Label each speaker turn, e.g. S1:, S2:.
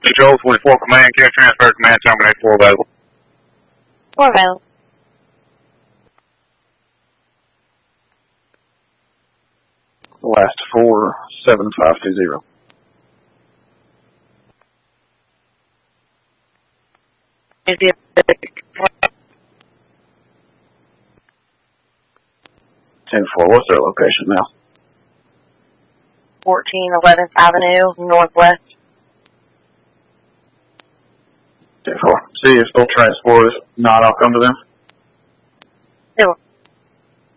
S1: Control 24 command, care transfer command, terminate 4 available.
S2: 4 available.
S3: Last 47520.
S2: Is it
S3: 10-4, what's their location now?
S2: 14 11th Avenue, Northwest.
S3: 10-4. See if they'll transport us. Not, I'll come to them.
S2: Zero.